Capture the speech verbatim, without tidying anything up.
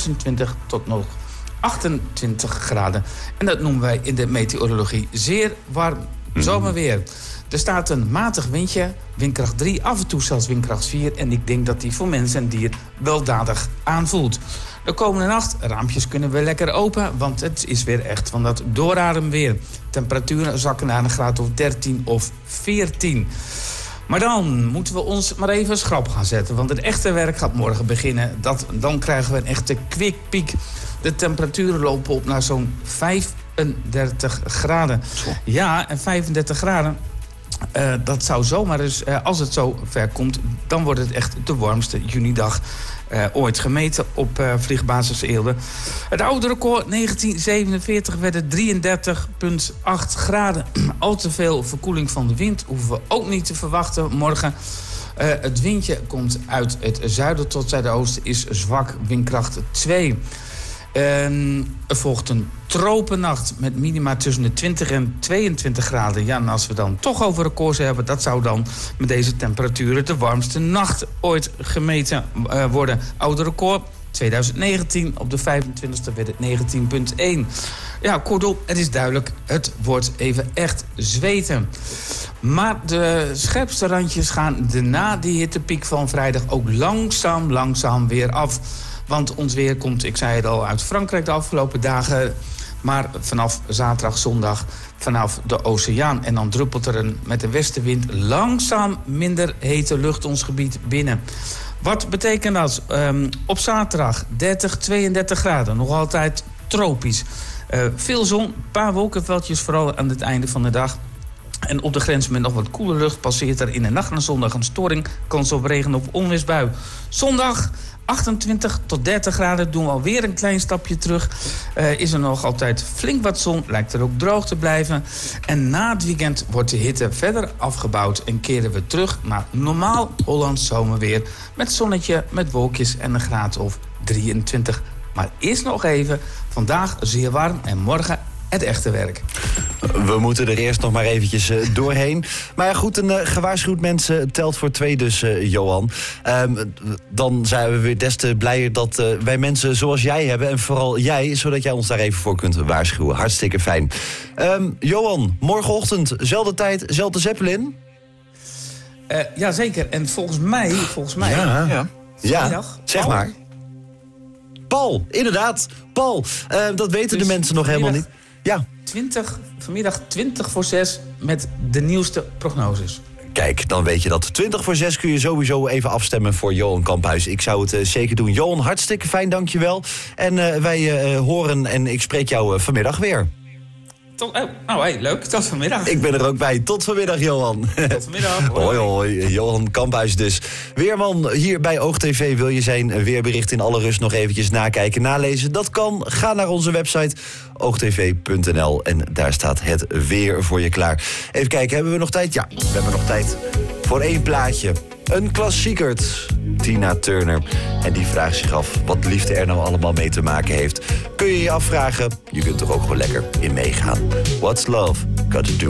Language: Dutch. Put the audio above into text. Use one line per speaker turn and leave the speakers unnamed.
zesentwintig tot nog achtentwintig graden. En dat noemen wij in de meteorologie zeer warm zomerweer. Er staat een matig windje, windkracht drie, af en toe zelfs windkracht vier. En ik denk dat die voor mens en dier weldadig aanvoelt. De komende nacht, raampjes kunnen we lekker open, want het is weer echt van dat doorademweer. Temperaturen zakken naar een graad of dertien of veertien. Maar dan moeten we ons maar even schrap gaan zetten, want het echte werk gaat morgen beginnen. Dat, dan krijgen we een echte quick peak. De temperaturen lopen op naar zo'n vijfendertig graden. Ja, en vijfendertig graden, uh, dat zou zomaar dus, uh, als het zo ver komt, dan wordt het echt de warmste junidag Uh, ooit gemeten op uh, vliegbasis Eelde. Het oude record negentien zevenenveertig werd het drieëndertig komma acht graden. Al te veel verkoeling van de wind hoeven we ook niet te verwachten morgen. Uh, het windje komt uit het zuiden tot zuidoosten, is zwak, windkracht twee. Uh, er volgt een tropennacht met minima tussen de twintig en tweeëntwintig graden. Ja, en als we dan toch over records hebben, dat zou dan met deze temperaturen de warmste nacht ooit gemeten uh, worden. Oude record twintig negentien, op de vijfentwintigste werd het negentien komma één. Ja, kortom, het is duidelijk, het wordt even echt zweten. Maar de scherpste randjes gaan na die hittepiek van vrijdag ook langzaam, langzaam weer af. Want ons weer komt, ik zei het al, uit Frankrijk de afgelopen dagen. Maar vanaf zaterdag, zondag, vanaf de oceaan. En dan druppelt er een, met de westenwind langzaam minder hete lucht ons gebied binnen. Wat betekent dat? Um, op zaterdag dertig, tweeëndertig graden, nog altijd tropisch. Uh, veel zon, een paar wolkenveldjes, vooral aan het einde van de dag. En op de grens met nog wat koele lucht passeert er in de nacht naar zondag een storing. Kans op regen of onweersbui. Zondag achtentwintig tot dertig graden, doen we alweer een klein stapje terug. Uh, is er nog altijd flink wat zon, lijkt er ook droog te blijven. En na het weekend wordt de hitte verder afgebouwd en keren we terug naar normaal Hollands zomerweer. Met zonnetje, met wolkjes en een graad of drieëntwintig. Maar eerst nog even, vandaag zeer warm en morgen het echte werk.
We moeten er eerst nog maar eventjes uh, doorheen. Maar ja, goed, een uh, gewaarschuwd mens uh, telt voor twee dus, uh, Johan. Um, dan zijn we weer des te blijer dat uh, wij mensen zoals jij hebben. En vooral jij, zodat jij ons daar even voor kunt waarschuwen. Hartstikke fijn. Um, Johan, morgenochtend, zelfde tijd, zelfde Zeppelin?
Uh, Jazeker, en volgens mij, volgens mij...
Ja,
ja.
ja zeg Paul. maar. Paul, inderdaad, Paul. Uh, dat weten dus de mensen nog helemaal niet. Ja.
twintig, vanmiddag twintig voor zes met de nieuwste prognoses.
Kijk, dan weet je dat. twintig voor zes kun je sowieso even afstemmen voor Johan Kamphuis. Ik zou het uh, zeker doen. Johan, hartstikke fijn, dankjewel. En uh, wij uh, horen en ik spreek jou uh, vanmiddag weer.
Tot, oh, oh hey, leuk. Tot vanmiddag.
Ik ben er ook bij. Tot vanmiddag, Johan.
Tot vanmiddag. Hoi,
hoi, hoi. Johan Kamphuis dus. Weerman hier bij OogTV. Wil je zijn weerbericht in alle rust nog eventjes nakijken, nalezen? Dat kan. Ga naar onze website oogtv punt n l en daar staat het weer voor je klaar. Even kijken, hebben we nog tijd? Ja, we hebben nog tijd voor één plaatje. Een klassiekert. Tina Turner. En die vraagt zich af wat liefde er nou allemaal mee te maken heeft. Kun je je afvragen? Je kunt er ook gewoon lekker in meegaan. What's love got to do